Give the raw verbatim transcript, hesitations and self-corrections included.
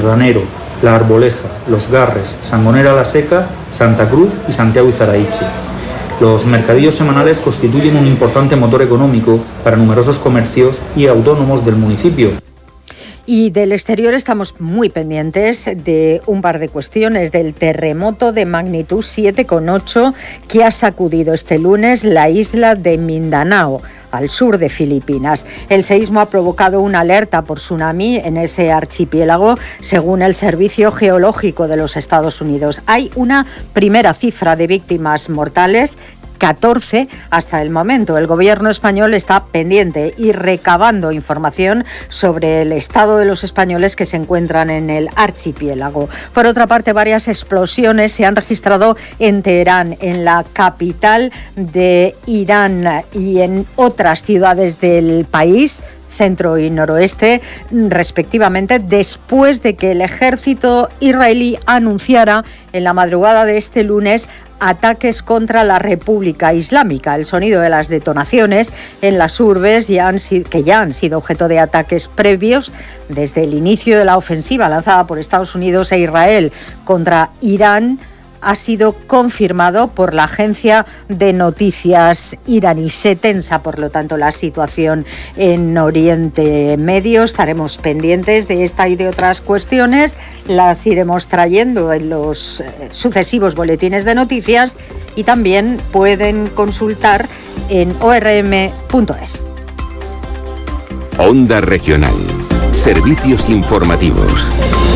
Granero, La Arboleja, Los Garres, Sangonera la Seca, Santa Cruz y Santiago y Zaraiche. Los mercadillos semanales constituyen un importante motor económico para numerosos comercios y autónomos del municipio. Y del exterior estamos muy pendientes de un par de cuestiones, del terremoto de magnitud siete coma ocho que ha sacudido este lunes la isla de Mindanao, al sur de Filipinas. El seísmo ha provocado una alerta por tsunami en ese archipiélago, según el Servicio Geológico de los Estados Unidos. Hay una primera cifra de víctimas mortales, catorce hasta el momento. El gobierno español está pendiente y recabando información sobre el estado de los españoles que se encuentran en el archipiélago. Por otra parte, varias explosiones se han registrado en Teherán, en la capital de Irán, y en otras ciudades del país, centro y noroeste, respectivamente, después de que el ejército israelí anunciara en la madrugada de este lunes ataques contra la República Islámica. El sonido de las detonaciones en las urbes ya han, que ya han sido objeto de ataques previos desde el inicio de la ofensiva lanzada por Estados Unidos e Israel contra Irán ha sido confirmado por la agencia de noticias iraní. Se tensa, por lo tanto, la situación en Oriente Medio. Estaremos pendientes de esta y de otras cuestiones. Las iremos trayendo en los sucesivos boletines de noticias y también pueden consultar en o r m punto es. Onda Regional. Servicios informativos.